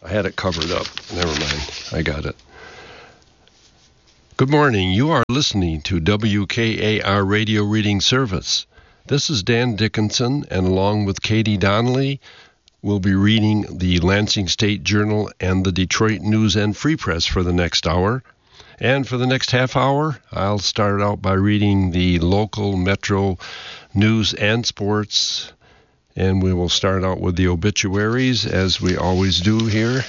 I had it covered up. Never mind. I got it. Good morning. You are listening to WKAR Radio Reading Service. This is Dan Dickinson, and along with Katie Donnelly, we'll be reading the Lansing State Journal and the Detroit News and Free Press for the next hour. And for the next half hour, I'll start out by reading the local Metro News and Sports. And we will start out with the obituaries, as we always do here.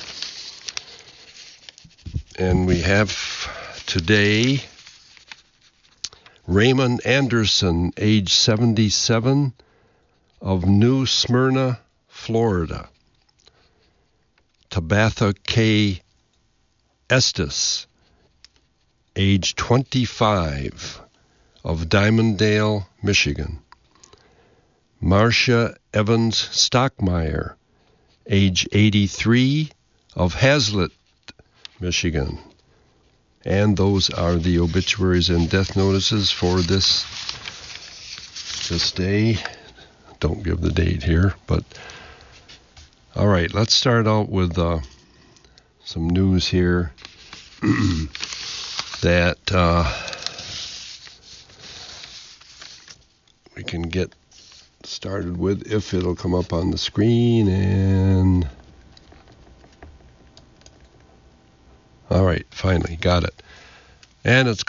And we have today Raymond Anderson, age 77, of New Smyrna, Florida. Tabitha K. Estes, age 25, of Diamonddale, Michigan. Marcia Evans Stockmeyer, age 83, of Hazlet, Michigan. And those are the obituaries and death notices for this day. Don't give the date here, but all right, let's start out with some news here that we can get started with, if it'll come up on the screen. And all right, finally got it. And it's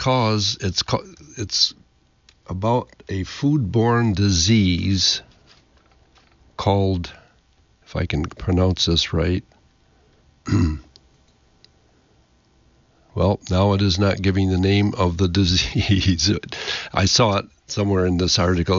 about a foodborne disease called, if I can pronounce this right, well, now it is not giving the name of the disease. I saw it somewhere in this article.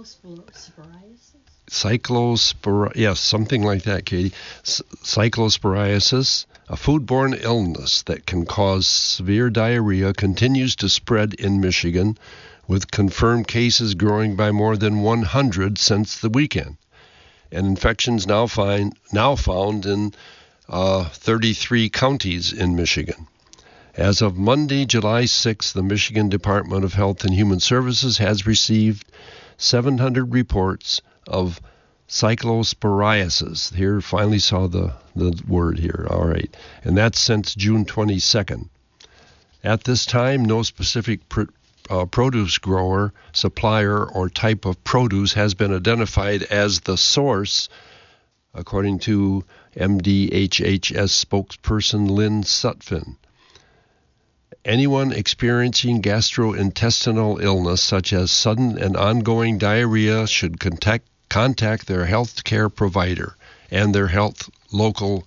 Cyclosporiasis? Yes, something like that, Katie. Cyclosporiasis, a foodborne illness that can cause severe diarrhea, continues to spread in Michigan, with confirmed cases growing by more than 100 since the weekend. And infections now found in 33 counties in Michigan. As of Monday, July 6th, the Michigan Department of Health and Human Services has received 700 reports of cyclosporiasis. Here, finally saw the word here. All right. And that's since June 22nd. At this time, no specific produce grower, supplier, or type of produce has been identified as the source, according to MDHHS spokesperson Lynn Sutphin. Anyone experiencing gastrointestinal illness, such as sudden and ongoing diarrhea, should contact their health care provider and their local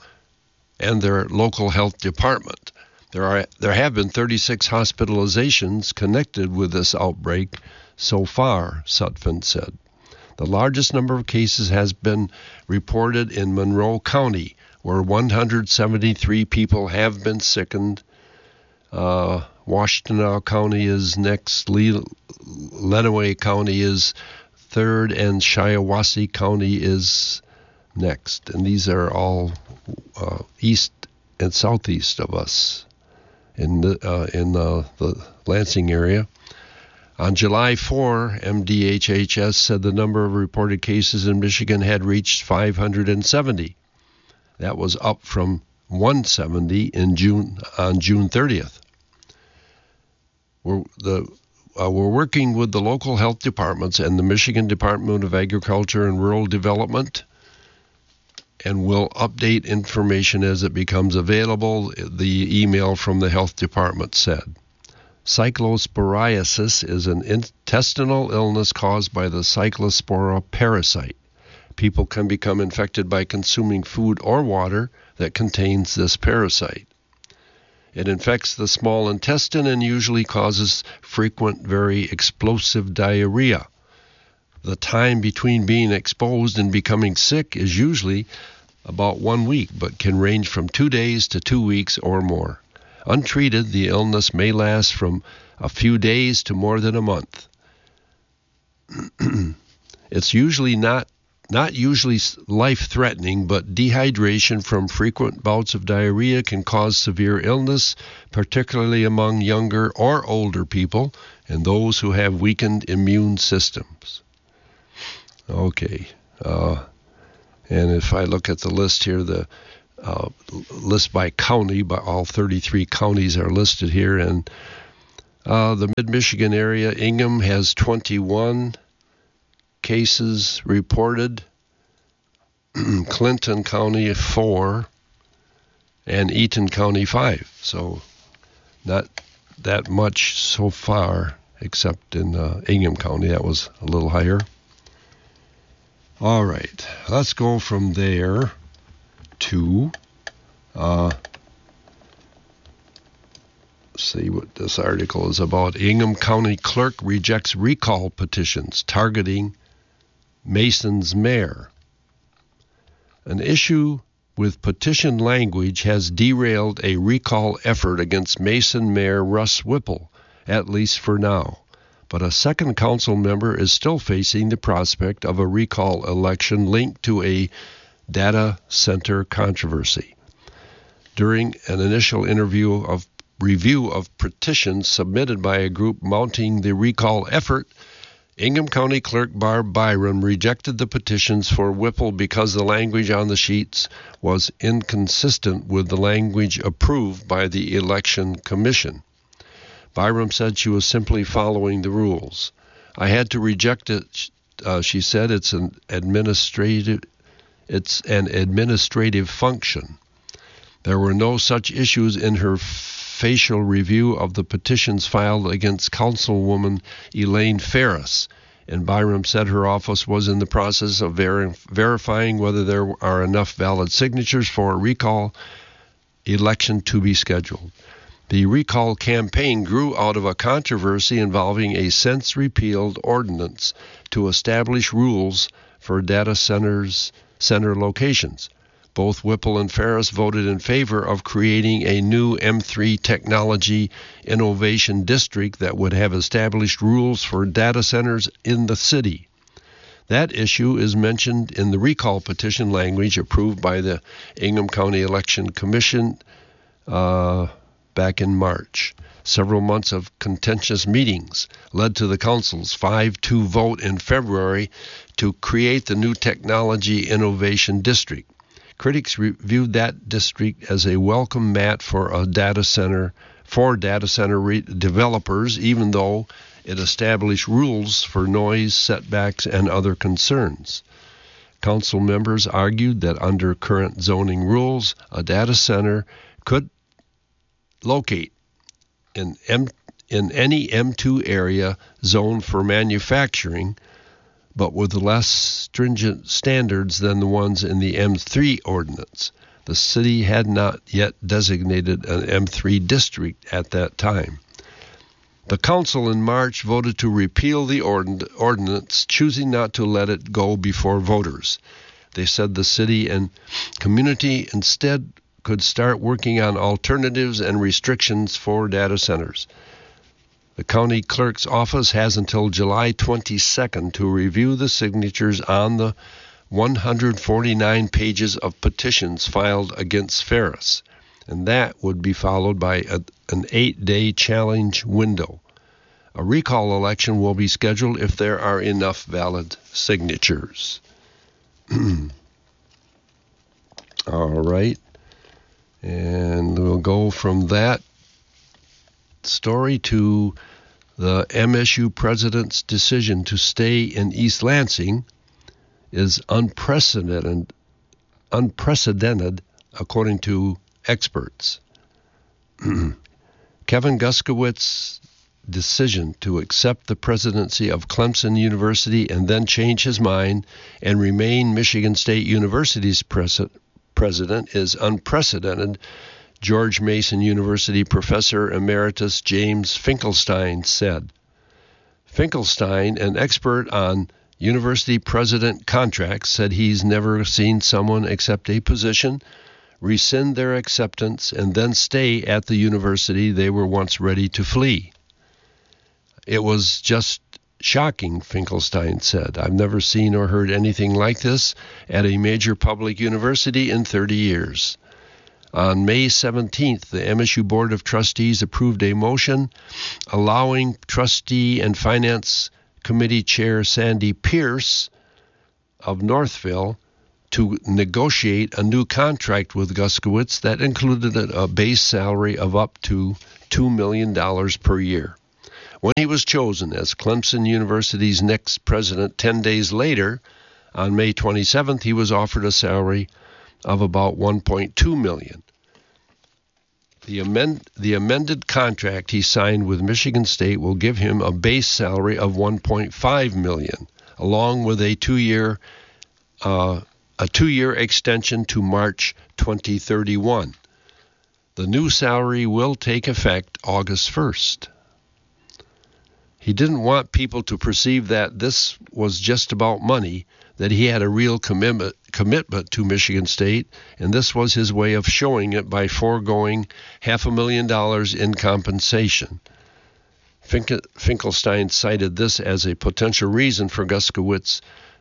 health department. There have been 36 hospitalizations connected with this outbreak so far, Sutphin said. The largest number of cases has been reported in Monroe County, where 173 people have been sickened. Washtenaw County is next, Lenawee County is third, and Shiawassee County is next. And these are all east and southeast of us in the Lansing area. On July 4, MDHHS said the number of reported cases in Michigan had reached 570. That was up from 170 on June 30th. We're working with the local health departments and the Michigan Department of Agriculture and Rural Development, and we'll update information as it becomes available, the email from the health department said. Cyclosporiasis is an intestinal illness caused by the Cyclospora parasite. People can become infected by consuming food or water that contains this parasite. It infects the small intestine and usually causes frequent, very explosive diarrhea. The time between being exposed and becoming sick is usually about 1 week, but can range from 2 days to 2 weeks or more. Untreated, the illness may last from a few days to more than a month. It's usually not usually life-threatening, but dehydration from frequent bouts of diarrhea can cause severe illness, particularly among younger or older people and those who have weakened immune systems. Okay. And if I look at the list here, the list by county, but all 33 counties are listed here. And the Mid-Michigan area, Ingham has 21 cases reported, Clinton County 4, and Eaton County 5. So not that much so far, except in Ingham County. That was a little higher. All right, let's go from there to see what this article is about. Ingham County clerk rejects recall petitions targeting Mason's mayor. An issue with petition language has derailed a recall effort against Mason Mayor Russ Whipple, at least for now. But a second council member is still facing the prospect of a recall election linked to a data center controversy. During an initial review of petitions submitted by a group mounting the recall effort, Ingham County Clerk Barb Byram rejected the petitions for Whipple because the language on the sheets was inconsistent with the language approved by the Election Commission. Byram said she was simply following the rules. I had to reject it, she said. It's an administrative function. There were no such issues in her facial review of the petitions filed against Councilwoman Elaine Ferris, and Byram said her office was in the process of verifying whether there are enough valid signatures for a recall election to be scheduled. The recall campaign grew out of a controversy involving a since-repealed ordinance to establish rules for data center locations. Both Whipple and Ferris voted in favor of creating a new M3 Technology Innovation District that would have established rules for data centers in the city. That issue is mentioned in the recall petition language approved by the Ingham County Election Commission back in March. Several months of contentious meetings led to the council's 5-2 vote in February to create the new Technology Innovation District. Critics viewed that district as a welcome mat for data center developers, even though it established rules for noise, setbacks, and other concerns. Council members argued that under current zoning rules, a data center could locate in any M2 area zoned for manufacturing, but with less stringent standards than the ones in the M3 ordinance. The city had not yet designated an M3 district at that time. The council in March voted to repeal the ordinance, choosing not to let it go before voters. They said the city and community instead could start working on alternatives and restrictions for data centers. The county clerk's office has until July 22nd to review the signatures on the 149 pages of petitions filed against Ferris, and that would be followed by an 8-day challenge window. A recall election will be scheduled if there are enough valid signatures. All right, and we'll go from that story to the MSU president's decision to stay in East Lansing is unprecedented according to experts. Kevin Guskiewicz decision to accept the presidency of Clemson University and then change his mind and remain Michigan State University's president is unprecedented, George Mason University professor emeritus James Finkelstein said. Finkelstein, an expert on university president contracts, said he's never seen someone accept a position, rescind their acceptance, and then stay at the university they were once ready to flee. It was just shocking, Finkelstein said. I've never seen or heard anything like this at a major public university in 30 years. On May 17th, the MSU Board of Trustees approved a motion allowing Trustee and Finance Committee Chair Sandy Pierce of Northville to negotiate a new contract with Guskiewicz that included a base salary of up to $2 million per year. When he was chosen as Clemson University's next president 10 days later, on May 27th, he was offered a salary of about $1.2 million. The amended contract he signed with Michigan State will give him a base salary of $1.5 million, along with a two-year extension to March 2031. The new salary will take effect August 1st. He didn't want people to perceive that this was just about money, that he had a real commitment to Michigan State, and this was his way of showing it by foregoing $500,000 in compensation. Finkelstein cited this as a potential reason Guskiewicz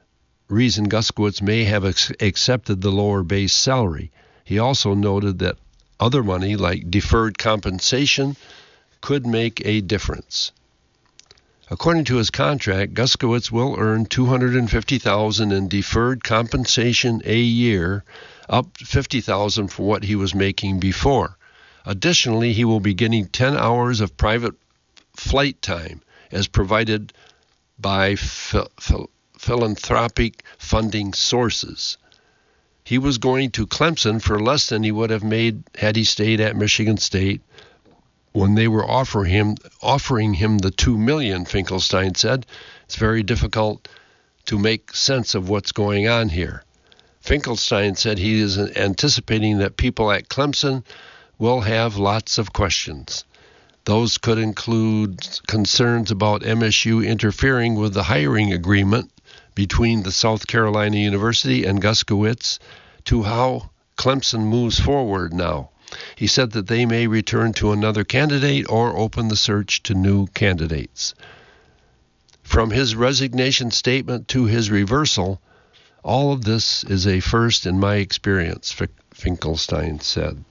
may have accepted the lower base salary. He also noted that other money, like deferred compensation, could make a difference. According to his contract, Guskiewicz will earn $250,000 in deferred compensation a year, up $50,000 from what he was making before. Additionally, he will be getting 10 hours of private flight time, as provided by philanthropic funding sources. He was going to Clemson for less than he would have made had he stayed at Michigan State. When they were offering him the $2 million, Finkelstein said, it's very difficult to make sense of what's going on here. Finkelstein said he is anticipating that people at Clemson will have lots of questions. Those could include concerns about MSU interfering with the hiring agreement between the South Carolina University and Guskiewicz to how Clemson moves forward now. He said that they may return to another candidate or open the search to new candidates. From his resignation statement to his reversal, all of this is a first in my experience, Finkelstein said.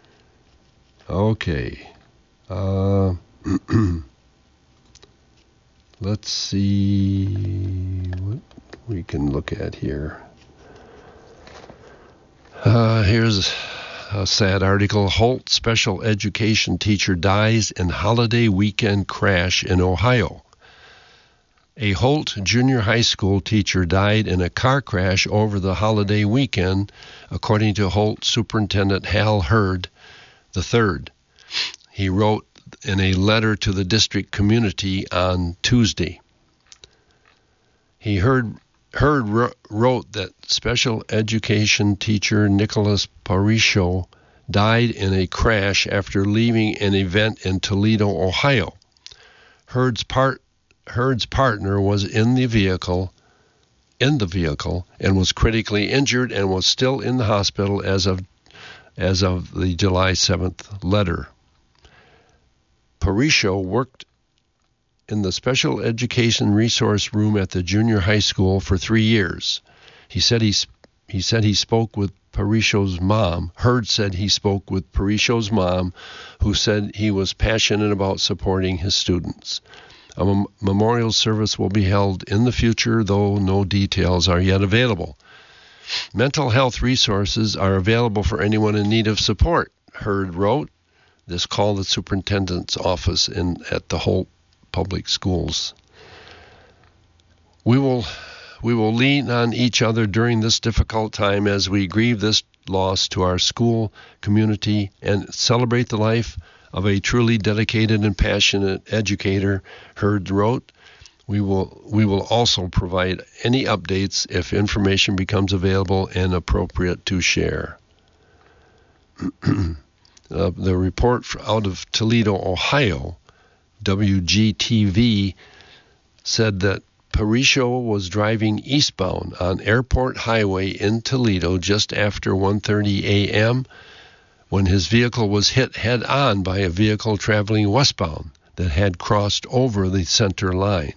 Okay. Let's see what we can look at here. Here's a sad article. Holt special education teacher dies in holiday weekend crash in Ohio. A Holt junior high school teacher died in a car crash over the holiday weekend, according to Holt Superintendent Hal Hurd III. He wrote in a letter to the district community on Tuesday. Hurd wrote that special education teacher Nicholas Parisho died in a crash after leaving an event in Toledo, Ohio. Hurd's partner was in the vehicle and was critically injured and was still in the hospital as of the July 7th letter. Parisho worked in the special education resource room at the junior high school for 3 years. He said he spoke with Parisho's mom. Hurd said he spoke with Parisho's mom, who said he was passionate about supporting his students. A memorial service will be held in the future, though no details are yet available. Mental health resources are available for anyone in need of support, Hurd wrote. This called the superintendent's office at the Holt Public Schools. We will lean on each other during this difficult time as we grieve this loss to our school community and celebrate the life of a truly dedicated and passionate educator, Hurd wrote. We will also provide any updates if information becomes available and appropriate to share. The report out of Toledo, Ohio, WGTV, said that Parisho was driving eastbound on Airport Highway in Toledo just after 1:30 a.m. when his vehicle was hit head-on by a vehicle traveling westbound that had crossed over the center line.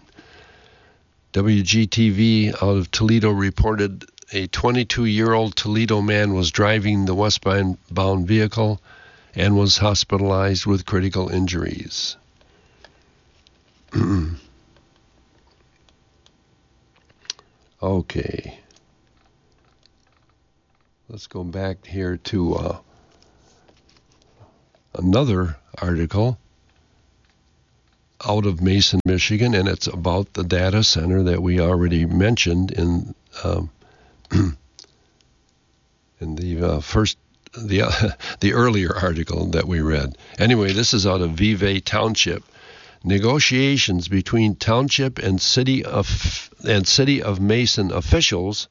WGTV out of Toledo reported a 22-year-old Toledo man was driving the westbound vehicle and was hospitalized with critical injuries. Okay. let's go back here to another article out of Mason, Michigan, and it's about the data center that we already mentioned in the earlier article that we read. Anyway, this is out of Vevay Township. Negotiations between township and city of Mason officials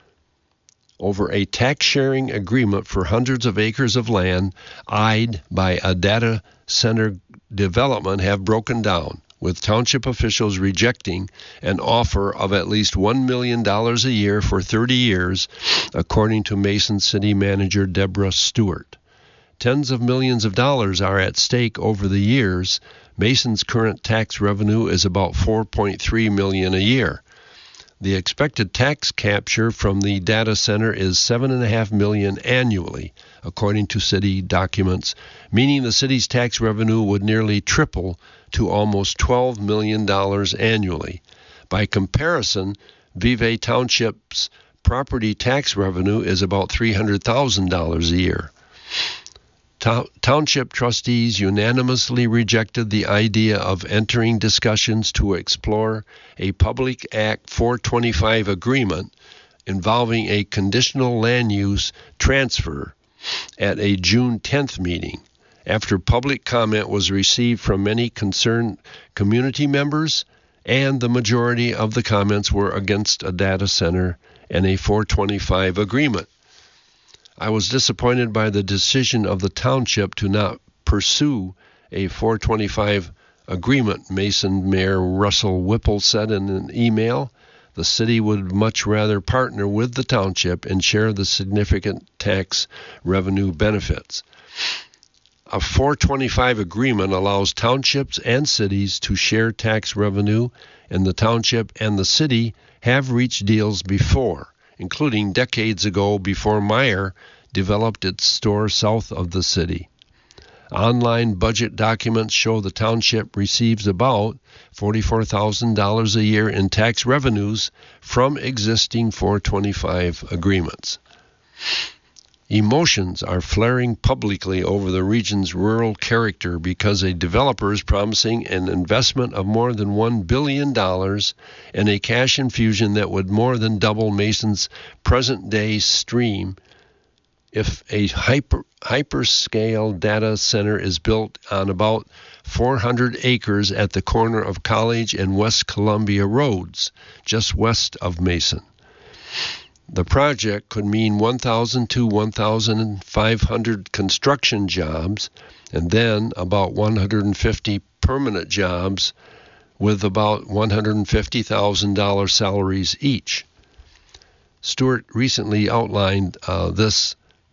over a tax-sharing agreement for hundreds of acres of land eyed by a data center development have broken down, with township officials rejecting an offer of at least $1 million a year for 30 years, according to Mason City Manager Deborah Stewart. Tens of millions of dollars are at stake over the years. Mason's current tax revenue is about $4.3 million a year. The expected tax capture from the data center is $7.5 million annually, according to city documents, meaning the city's tax revenue would nearly triple to almost $12 million annually. By comparison, Vevay Township's property tax revenue is about $300,000 a year. Township trustees unanimously rejected the idea of entering discussions to explore a Public Act 425 agreement involving a conditional land use transfer at a June 10th meeting, after public comment was received from many concerned community members, and the majority of the comments were against a data center and a 425 agreement. I was disappointed by the decision of the township to not pursue a 425 agreement, Mason Mayor Russell Whipple said in an email. The city would much rather partner with the township and share the significant tax revenue benefits. A 425 agreement allows townships and cities to share tax revenue, and the township and the city have reached deals before, including decades ago before Meyer developed its store south of the city. Online budget documents show the township receives about $44,000 a year in tax revenues from existing 425 agreements. Emotions are flaring publicly over the region's rural character because a developer is promising an investment of more than $1 billion and a cash infusion that would more than double Mason's present-day stream if a hyperscale data center is built on about 400 acres at the corner of College and West Columbia Roads, just west of Mason. The project could mean 1,000 to 1,500 construction jobs and then about 150 permanent jobs with about $150,000 salaries each. Stewart recently outlined this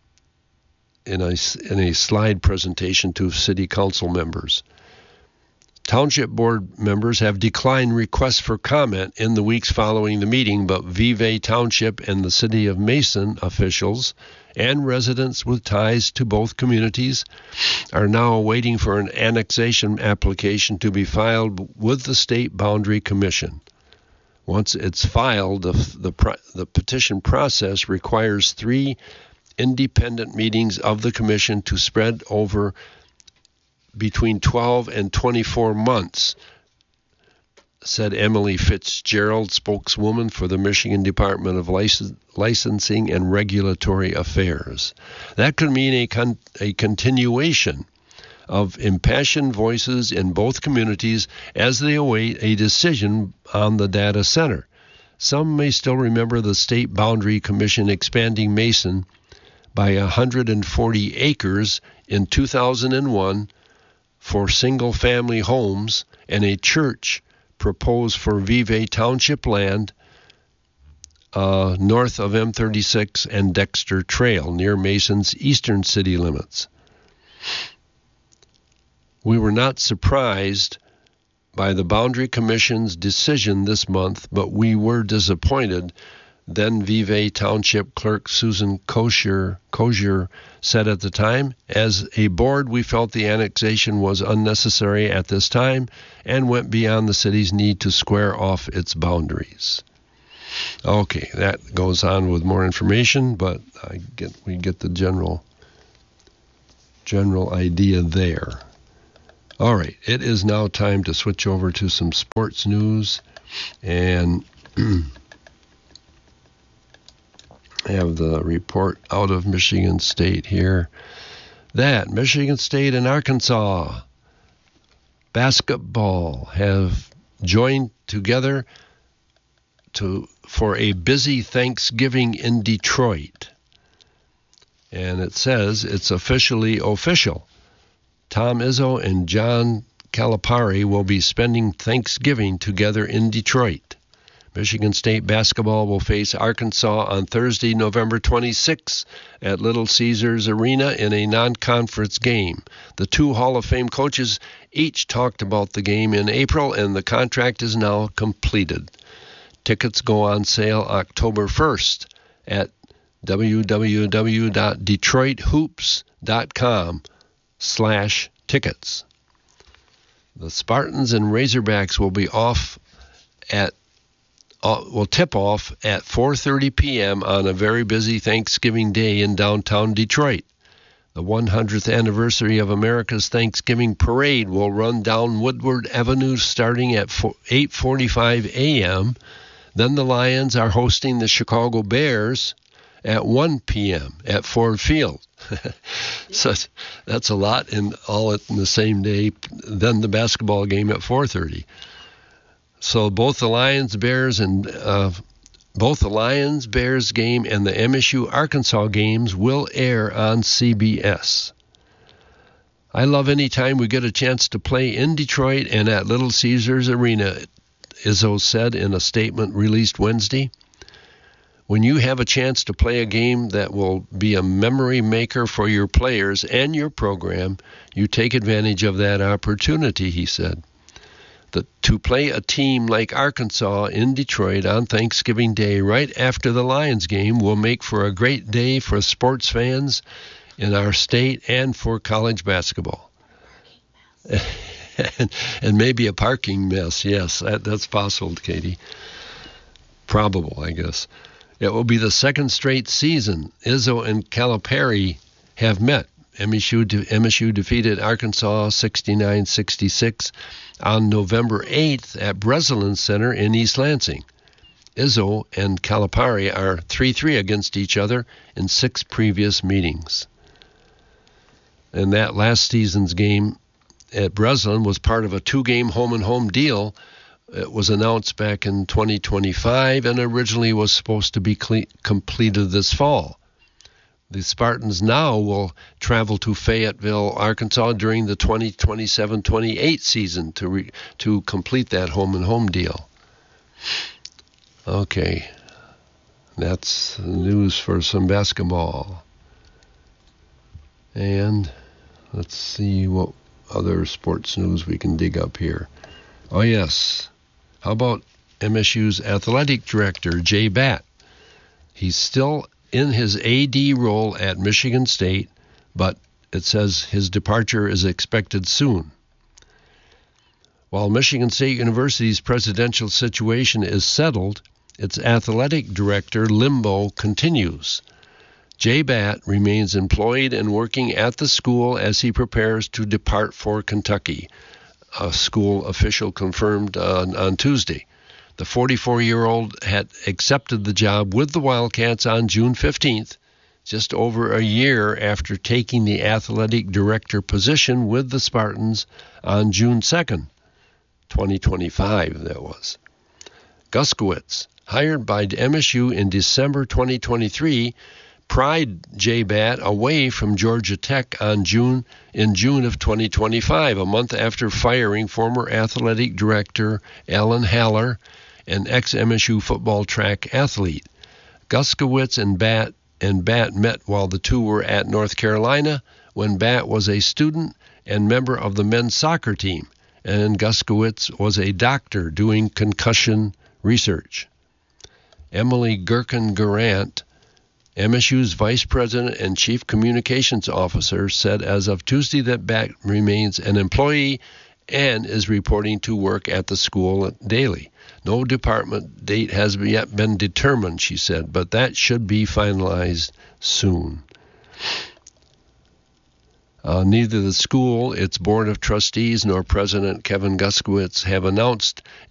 in a slide presentation to city council members. Township board members have declined requests for comment in the weeks following the meeting, but Vevay Township and the City of Mason officials and residents with ties to both communities are now waiting for an annexation application to be filed with the State Boundary Commission. Once it's filed, the petition process requires 3 independent meetings of the commission to spread over between 12 and 24 months, said Emily Fitzgerald, spokeswoman for the Michigan Department of Licensing and Regulatory Affairs. That could mean a continuation of impassioned voices in both communities as they await a decision on the data center. Some may still remember the State Boundary Commission expanding Mason by 140 acres in 2001 for single-family homes, and a church proposed for Vevay Township land north of M36 and Dexter Trail near Mason's eastern city limits. We were not surprised by the Boundary Commission's decision this month, but we were disappointed. Then Vevay Township Clerk Susan Kosher said at the time, as a board, we felt the annexation was unnecessary at this time and went beyond the city's need to square off its boundaries. Okay, that goes on with more information, but we get the general idea there. All right, it is now time to switch over to some sports news, and I have the report out of Michigan State here that Michigan State and Arkansas basketball have joined together for a busy Thanksgiving in Detroit. And it says it's officially official. Tom Izzo and John Calipari will be spending Thanksgiving together in Detroit. Michigan State basketball will face Arkansas on Thursday, November 26 at Little Caesars Arena in a non-conference game. The two Hall of Fame coaches each talked about the game in April, and the contract is now completed. Tickets go on sale October 1st at www.detroithoops.com/tickets. The Spartans and Razorbacks will tip off at 4:30 p.m. on a very busy Thanksgiving Day in downtown Detroit. The 100th anniversary of America's Thanksgiving Parade will run down Woodward Avenue starting at 8:45 a.m. Then the Lions are hosting the Chicago Bears at 1 p.m. at Ford Field. So that's a lot, and all in the same day. Then the basketball game at 4:30. So both the Lions Bears game and the MSU Arkansas games will air on CBS. I love any time we get a chance to play in Detroit and at Little Caesars Arena, Izzo said in a statement released Wednesday. When you have a chance to play a game that will be a memory maker for your players and your program, you take advantage of that opportunity, he said. To play a team like Arkansas in Detroit on Thanksgiving Day right after the Lions game will make for a great day for sports fans in our state and for college basketball. and maybe a parking mess. Yes, that's possible, Katie. Probable, I guess. It will be the second straight season Izzo and Calipari have met. MSU defeated Arkansas 69-66 on November 8th at Breslin Center in East Lansing. Izzo and Calipari are 3-3 against each other in 6 previous meetings. And that last season's game at Breslin was part of a 2-game home-and-home deal. It was announced back in 2025 and originally was supposed to be completed this fall. The Spartans now will travel to Fayetteville, Arkansas during the 2027-28 season to complete that home-and-home deal. Okay, that's the news for some basketball. And let's see what other sports news we can dig up here. Oh, yes. How about MSU's athletic director, Jay Batt? He's still in his AD role at Michigan State, but it says his departure is expected soon. While Michigan State University's presidential situation is settled, its athletic director limbo continues. Jay Batt remains employed and working at the school as he prepares to depart for Kentucky, a school official confirmed on Tuesday. The 44-year-old had accepted the job with the Wildcats on June 15th, just over a year after taking the athletic director position with the Spartans on June 2nd, 2025, that was. Guskowitz, hired by MSU in December 2023, pried Jay Batt away from Georgia Tech in June of 2025, a month after firing former athletic director Alan Haller, an ex-MSU football track athlete. Guskowitz and Batt met while the two were at North Carolina when Batt was a student and member of the men's soccer team, and Guskowitz was a doctor doing concussion research. Emily Gherkin-Garant, MSU's vice president and chief communications officer, said as of Tuesday that Batt remains an employee and is reporting to work at the school daily. No department date has yet been determined, she said, but that should be finalized soon. Neither the school, its board of trustees, nor President Kevin Guskiewicz have announced